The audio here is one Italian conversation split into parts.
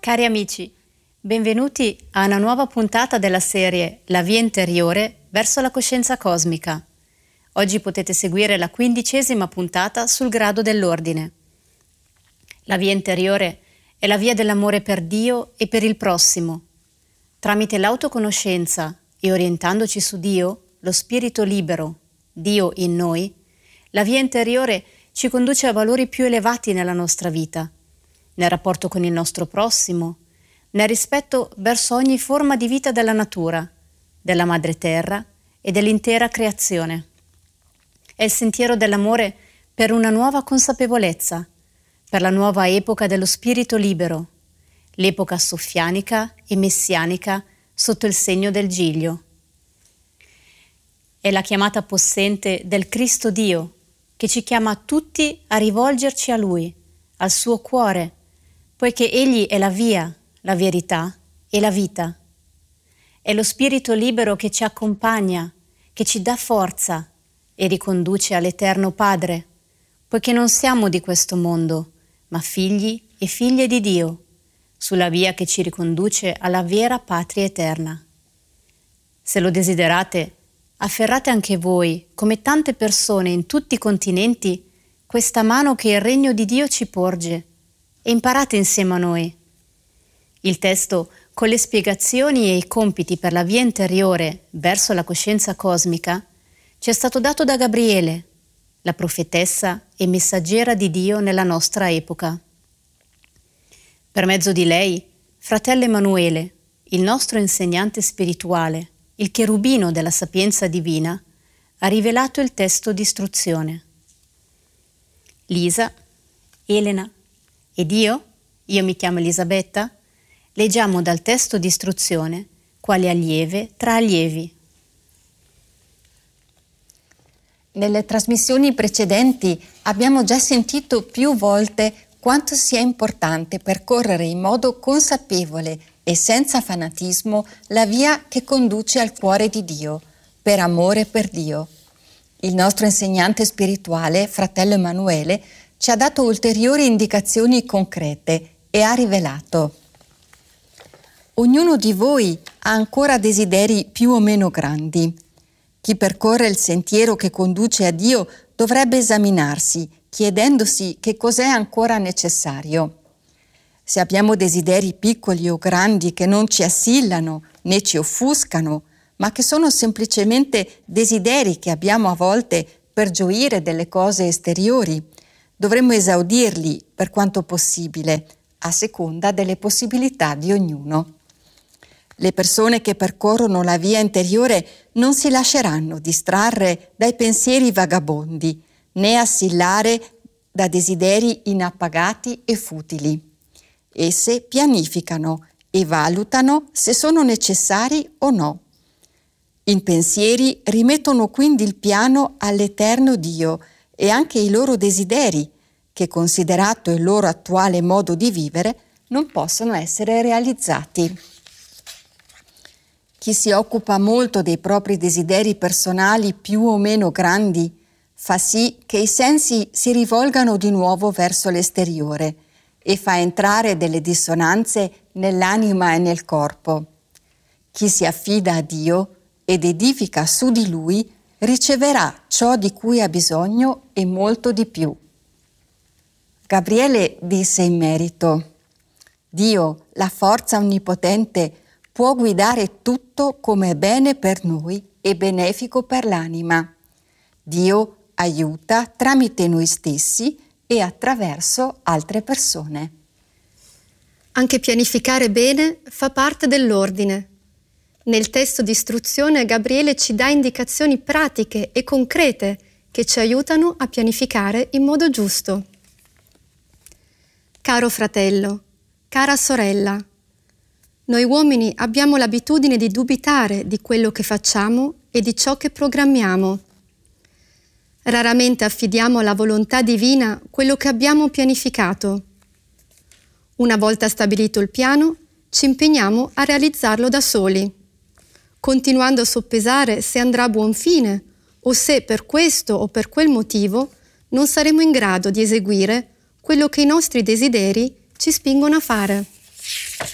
Cari amici, benvenuti a una nuova puntata della serie La via interiore verso la coscienza cosmica. Oggi potete seguire la 15ª puntata sul grado dell'ordine. La via interiore è la via dell'amore per Dio e per il prossimo. Tramite l'autoconoscenza e orientandoci su Dio, lo spirito libero, Dio in noi, la via interiore ci conduce a valori più elevati nella nostra vita, nel rapporto con il nostro prossimo, nel rispetto verso ogni forma di vita della natura, della madre terra e dell'intera creazione. È il sentiero dell'amore per una nuova consapevolezza, per la nuova epoca dello spirito libero, l'epoca soffianica e messianica sotto il segno del Giglio. È la chiamata possente del Cristo Dio, che ci chiama tutti a rivolgerci a Lui, al suo cuore, poiché Egli è la via, la verità e la vita. È lo spirito libero che ci accompagna, che ci dà forza e riconduce all'Eterno Padre, poiché non siamo di questo mondo, ma figli e figlie di Dio, sulla via che ci riconduce alla vera patria eterna. Se lo desiderate, afferrate anche voi, come tante persone in tutti i continenti, questa mano che il regno di Dio ci porge e imparate insieme a noi. Il testo, con le spiegazioni e i compiti per la via interiore verso la coscienza cosmica, ci è stato dato da Gabriele, la profetessa e messaggera di Dio nella nostra epoca. Per mezzo di lei, fratello Emanuele, il nostro insegnante spirituale, il cherubino della sapienza divina, ha rivelato il testo di istruzione. Lisa, Elena ed io mi chiamo Elisabetta, leggiamo dal testo di istruzione quale allieve tra allievi. Nelle trasmissioni precedenti abbiamo già sentito più volte quanto sia importante percorrere in modo consapevole e senza fanatismo la via che conduce al cuore di Dio, per amore per Dio. Il nostro insegnante spirituale, fratello Emanuele, ci ha dato ulteriori indicazioni concrete e ha rivelato: ognuno di voi ha ancora desideri più o meno grandi. Chi percorre il sentiero che conduce a Dio dovrebbe esaminarsi, chiedendosi che cos'è ancora necessario. Se abbiamo desideri piccoli o grandi che non ci assillano né ci offuscano, ma che sono semplicemente desideri che abbiamo a volte per gioire delle cose esteriori, dovremmo esaudirli per quanto possibile, a seconda delle possibilità di ognuno. Le persone che percorrono la via interiore non si lasceranno distrarre dai pensieri vagabondi, né assillare da desideri inappagati e futili. Esse pianificano e valutano se sono necessari o no. I pensieri rimettono quindi il piano all'eterno Dio e anche i loro desideri, che considerato il loro attuale modo di vivere, non possono essere realizzati. Chi si occupa molto dei propri desideri personali più o meno grandi fa sì che i sensi si rivolgano di nuovo verso l'esteriore e fa entrare delle dissonanze nell'anima e nel corpo. Chi si affida a Dio ed edifica su di Lui riceverà ciò di cui ha bisogno e molto di più. Gabriele disse in merito: Dio, la forza onnipotente, può guidare tutto come è bene per noi e benefico per l'anima. Dio aiuta tramite noi stessi e attraverso altre persone. Anche pianificare bene fa parte dell'ordine. Nel testo di istruzione Gabriele ci dà indicazioni pratiche e concrete che ci aiutano a pianificare in modo giusto. Caro fratello, cara sorella, noi uomini abbiamo l'abitudine di dubitare di quello che facciamo e di ciò che programmiamo. Raramente affidiamo alla volontà divina quello che abbiamo pianificato. Una volta stabilito il piano, ci impegniamo a realizzarlo da soli, continuando a soppesare se andrà a buon fine o se per questo o per quel motivo non saremo in grado di eseguire quello che i nostri desideri ci spingono a fare.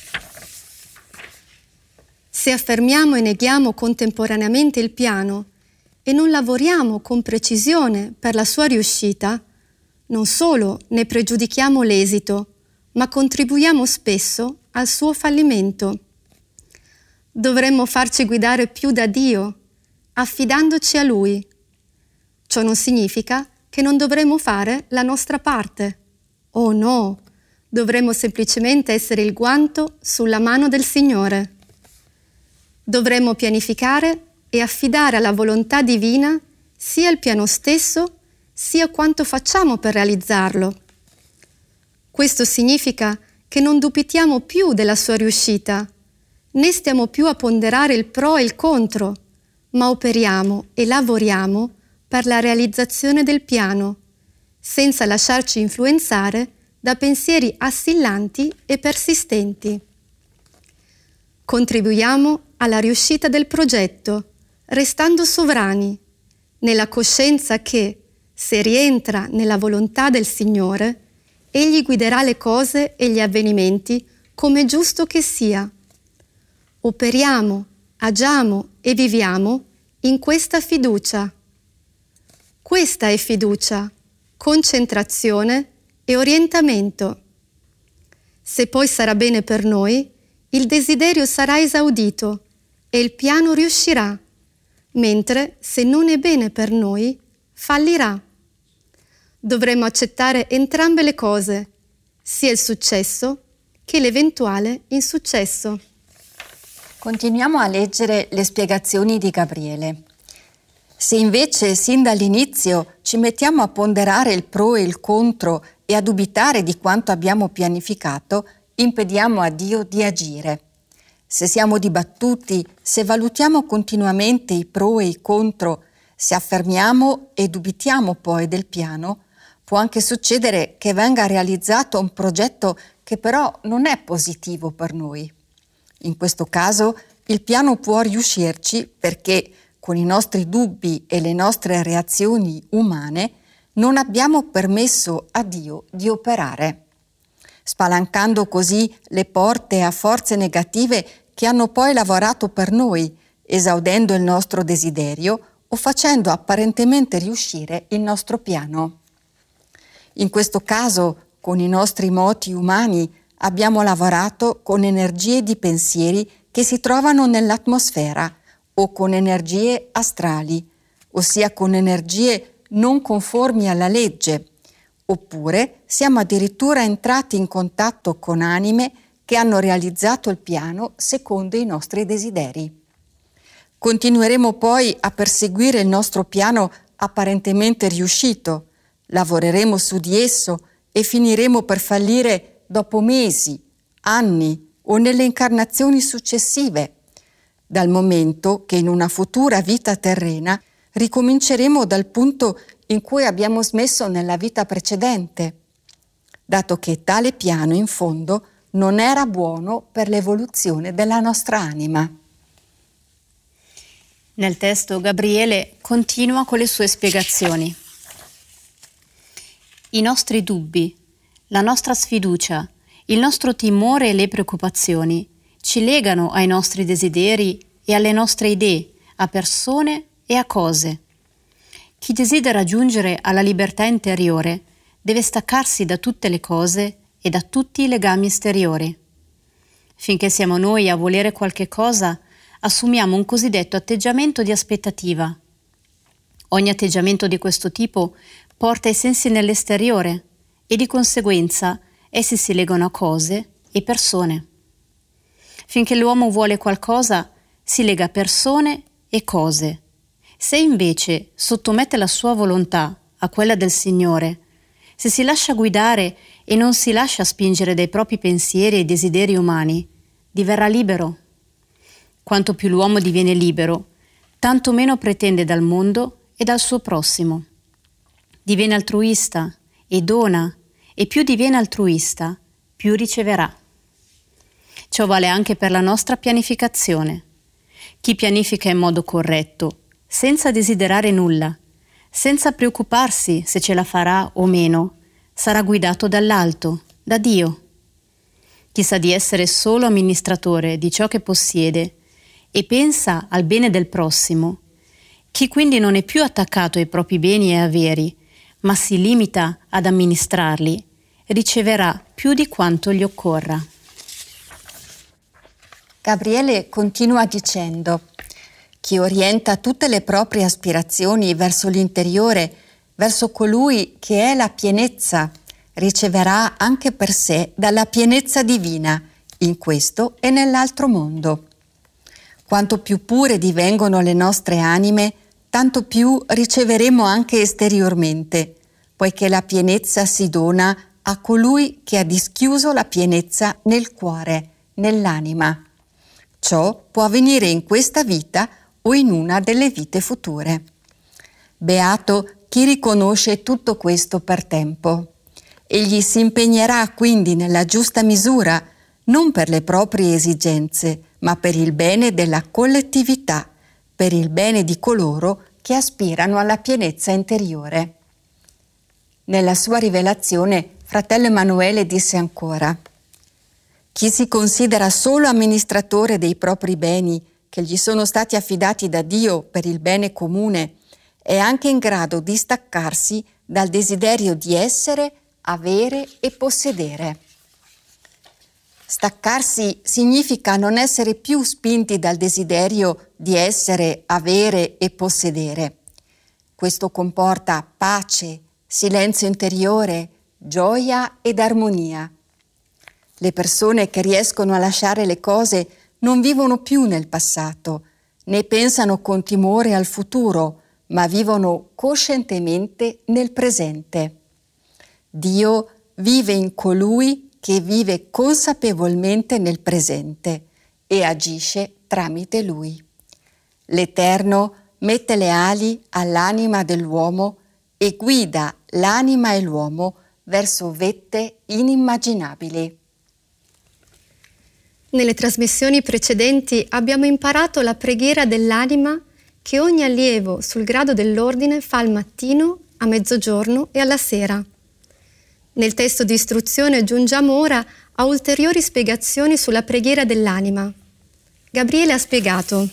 Se affermiamo e neghiamo contemporaneamente il piano e non lavoriamo con precisione per la sua riuscita, non solo ne pregiudichiamo l'esito, ma contribuiamo spesso al suo fallimento. Dovremmo farci guidare più da Dio, affidandoci a Lui. Ciò non significa che non dovremmo fare la nostra parte. Oh no, dovremmo semplicemente essere il guanto sulla mano del Signore. Dovremmo pianificare e affidare alla volontà divina sia il piano stesso, sia quanto facciamo per realizzarlo. Questo significa che non dubitiamo più della sua riuscita, né stiamo più a ponderare il pro e il contro, ma operiamo e lavoriamo per la realizzazione del piano, senza lasciarci influenzare da pensieri assillanti e persistenti. Contribuiamo alla riuscita del progetto, restando sovrani, nella coscienza che, se rientra nella volontà del Signore, Egli guiderà le cose e gli avvenimenti come è giusto che sia. Operiamo, agiamo e viviamo in questa fiducia. Questa è fiducia, concentrazione e orientamento. Se poi sarà bene per noi, il desiderio sarà esaudito e il piano riuscirà, mentre se non è bene per noi, fallirà. Dovremmo accettare entrambe le cose, sia il successo che l'eventuale insuccesso. Continuiamo a leggere le spiegazioni di Gabriele. Se invece sin dall'inizio ci mettiamo a ponderare il pro e il contro e a dubitare di quanto abbiamo pianificato, impediamo a Dio di agire. Se siamo dibattuti, se valutiamo continuamente i pro e i contro, se affermiamo e dubitiamo poi del piano, può anche succedere che venga realizzato un progetto che però non è positivo per noi. In questo caso il piano può riuscirci perché con i nostri dubbi e le nostre reazioni umane non abbiamo permesso a Dio di operare, spalancando così le porte a forze negative che hanno poi lavorato per noi, esaudendo il nostro desiderio o facendo apparentemente riuscire il nostro piano. In questo caso, con i nostri moti umani, abbiamo lavorato con energie di pensieri che si trovano nell'atmosfera o con energie astrali, ossia con energie non conformi alla legge, oppure siamo addirittura entrati in contatto con anime che hanno realizzato il piano secondo i nostri desideri. Continueremo poi a perseguire il nostro piano apparentemente riuscito, lavoreremo su di esso e finiremo per fallire dopo mesi, anni o nelle incarnazioni successive, dal momento che in una futura vita terrena ricominceremo dal punto in cui abbiamo smesso nella vita precedente, dato che tale piano in fondo non era buono per l'evoluzione della nostra anima. Nel testo Gabriele continua con le sue spiegazioni. I nostri dubbi, la nostra sfiducia, il nostro timore e le preoccupazioni ci legano ai nostri desideri e alle nostre idee, a persone e a cose. Chi desidera giungere alla libertà interiore deve staccarsi da tutte le cose e da tutti i legami esteriori. Finché siamo noi a volere qualche cosa, assumiamo un cosiddetto atteggiamento di aspettativa. Ogni atteggiamento di questo tipo porta i sensi nell'esteriore e di conseguenza essi si legano a cose e persone. Finché l'uomo vuole qualcosa, si lega a persone e cose. Se invece sottomette la sua volontà a quella del Signore, se si lascia guidare e non si lascia spingere dai propri pensieri e desideri umani, diverrà libero. Quanto più l'uomo diviene libero, tanto meno pretende dal mondo e dal suo prossimo. Diviene altruista e dona, e più diviene altruista, più riceverà. Ciò vale anche per la nostra pianificazione. Chi pianifica in modo corretto, senza desiderare nulla, senza preoccuparsi se ce la farà o meno, sarà guidato dall'alto, da Dio. Chi sa di essere solo amministratore di ciò che possiede e pensa al bene del prossimo. Chi quindi non è più attaccato ai propri beni e averi, ma si limita ad amministrarli, riceverà più di quanto gli occorra. Gabriele continua dicendo: chi orienta tutte le proprie aspirazioni verso l'interiore, verso colui che è la pienezza, riceverà anche per sé dalla pienezza divina, in questo e nell'altro mondo. Quanto più pure divengono le nostre anime, tanto più riceveremo anche esteriormente, poiché la pienezza si dona a colui che ha dischiuso la pienezza nel cuore, nell'anima. Ciò può avvenire in questa vita o in una delle vite future. Beato chi riconosce tutto questo per tempo. Egli si impegnerà quindi nella giusta misura, non per le proprie esigenze, ma per il bene della collettività, per il bene di coloro che aspirano alla pienezza interiore. Nella sua rivelazione, fratello Emanuele disse ancora: chi si considera solo amministratore dei propri beni che gli sono stati affidati da Dio per il bene comune è anche in grado di staccarsi dal desiderio di essere, avere e possedere. Staccarsi significa non essere più spinti dal desiderio di essere, avere e possedere. Questo comporta pace, silenzio interiore, gioia ed armonia. Le persone che riescono a lasciare le cose non vivono più nel passato, né pensano con timore al futuro, ma vivono coscientemente nel presente. Dio vive in colui che vive consapevolmente nel presente e agisce tramite lui. L'Eterno mette le ali all'anima dell'uomo e guida l'anima e l'uomo verso vette inimmaginabili. Nelle trasmissioni precedenti abbiamo imparato la preghiera dell'anima che ogni allievo sul grado dell'ordine fa al mattino, a mezzogiorno e alla sera. Nel testo di istruzione giungiamo ora a ulteriori spiegazioni sulla preghiera dell'anima. Gabriele ha spiegato: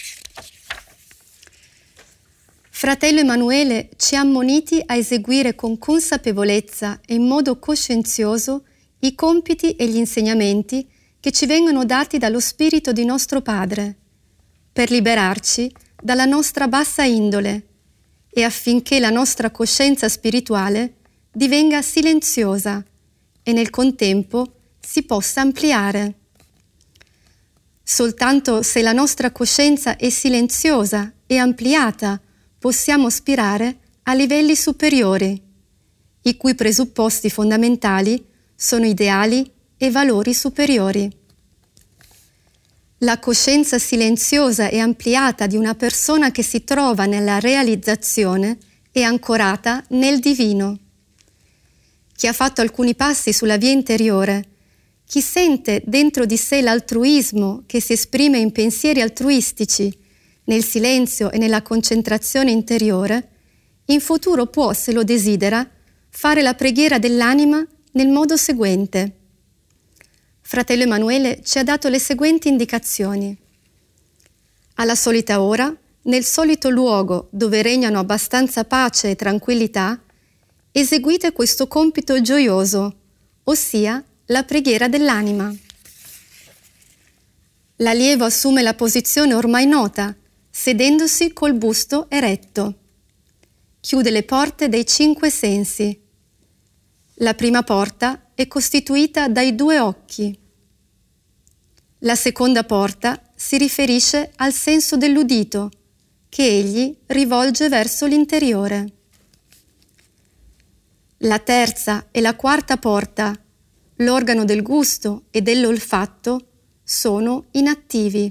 Fratello Emanuele ci ha ammoniti a eseguire con consapevolezza e in modo coscienzioso i compiti e gli insegnamenti che ci vengono dati dallo Spirito di nostro Padre, per liberarci dalla nostra bassa indole e affinché la nostra coscienza spirituale divenga silenziosa e nel contempo si possa ampliare. Soltanto se la nostra coscienza è silenziosa e ampliata possiamo aspirare a livelli superiori, i cui presupposti fondamentali sono ideali e valori superiori. La coscienza silenziosa e ampliata di una persona che si trova nella realizzazione è ancorata nel divino. Chi ha fatto alcuni passi sulla via interiore, chi sente dentro di sé l'altruismo che si esprime in pensieri altruistici, nel silenzio e nella concentrazione interiore, in futuro può, se lo desidera, fare la preghiera dell'anima nel modo seguente. Fratello Emanuele ci ha dato le seguenti indicazioni. Alla solita ora, nel solito luogo dove regnano abbastanza pace e tranquillità, eseguite questo compito gioioso, ossia la preghiera dell'anima. L'allievo assume la posizione ormai nota, sedendosi col busto eretto. Chiude le porte dei 5 sensi. La prima porta è costituita dai 2 occhi. La seconda porta si riferisce al senso dell'udito, che egli rivolge verso l'interiore. La terza e la quarta porta, l'organo del gusto e dell'olfatto, sono inattivi.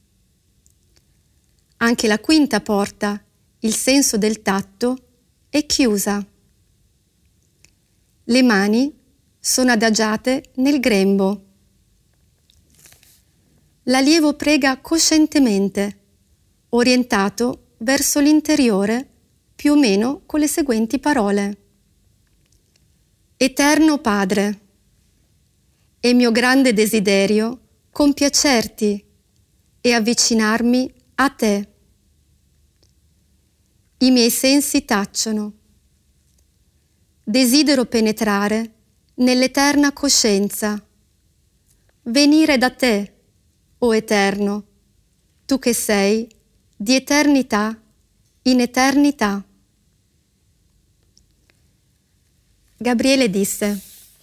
Anche la quinta porta, il senso del tatto, è chiusa. Le mani sono adagiate nel grembo. L'allievo prega coscientemente, orientato verso l'interiore, più o meno con le seguenti parole. Eterno Padre, è mio grande desiderio compiacerti e avvicinarmi a te. I miei sensi tacciono. Desidero penetrare nell'eterna coscienza, venire da te, o Eterno, tu che sei di eternità in eternità. Gabriele disse: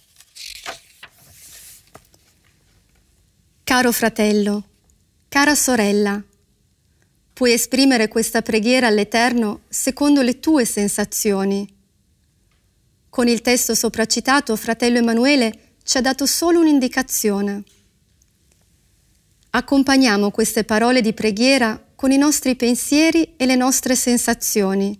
Caro fratello, cara sorella, puoi esprimere questa preghiera all'Eterno secondo le tue sensazioni. Con il testo sopracitato, fratello Emanuele ci ha dato solo un'indicazione. Accompagniamo queste parole di preghiera con i nostri pensieri e le nostre sensazioni.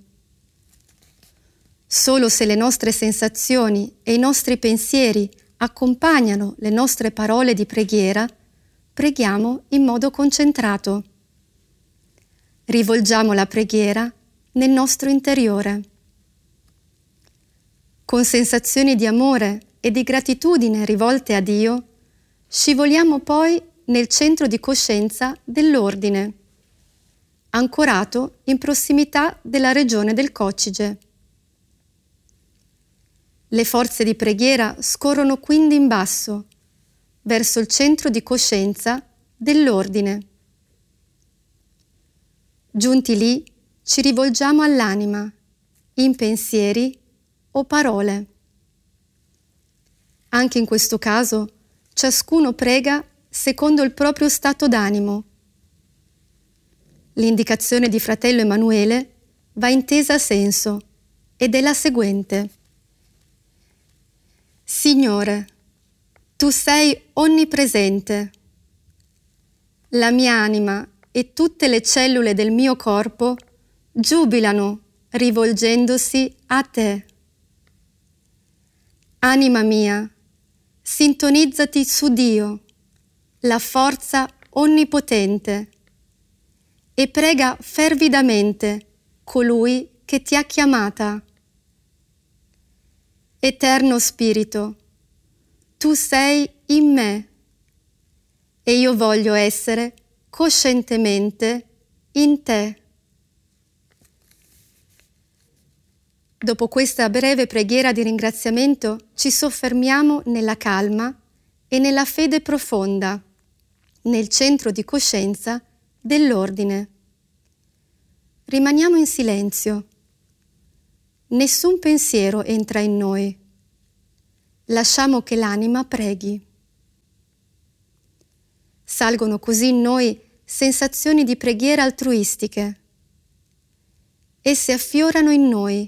Solo se le nostre sensazioni e i nostri pensieri accompagnano le nostre parole di preghiera, preghiamo in modo concentrato. Rivolgiamo la preghiera nel nostro interiore. Con sensazioni di amore e di gratitudine rivolte a Dio, scivoliamo poi nel centro di coscienza dell'ordine, ancorato in prossimità della regione del coccige. Le forze di preghiera scorrono quindi in basso, verso il centro di coscienza dell'ordine. Giunti lì, ci rivolgiamo all'anima, in pensieri o parole. Anche in questo caso, ciascuno prega secondo il proprio stato d'animo. L'indicazione di fratello Emanuele va intesa a senso ed è la seguente. Signore, tu sei onnipresente. La mia anima e tutte le cellule del mio corpo giubilano rivolgendosi a te. Anima mia, sintonizzati su Dio, la forza onnipotente, e prega fervidamente colui che ti ha chiamata. Eterno Spirito, tu sei in me e io voglio essere coscientemente in te. Dopo questa breve preghiera di ringraziamento ci soffermiamo nella calma e nella fede profonda, nel centro di coscienza dell'ordine. Rimaniamo in silenzio. Nessun pensiero entra in noi. Lasciamo che l'anima preghi. Salgono così in noi sensazioni di preghiera altruistiche. Esse affiorano in noi